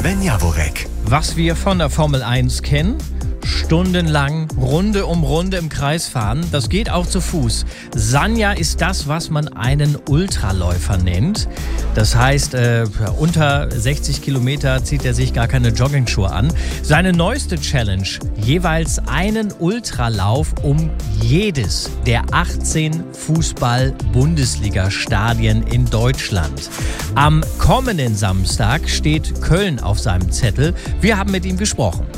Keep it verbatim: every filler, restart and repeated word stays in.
Sven Javonek. Was wir von der Formel eins kennen, stundenlang Runde um Runde im Kreis fahren, das geht auch zu Fuß. Sanja ist das, was man einen Ultraläufer nennt. Das heißt, äh, unter sechzig Kilometer zieht er sich gar keine Joggingschuhe an. Seine neueste Challenge, jeweils einen Ultralauf um jedes der achtzehn Fußball-Bundesliga-Stadien in Deutschland. Am kommenden Samstag steht Köln auf seinem Zettel. Wir haben mit ihm gesprochen.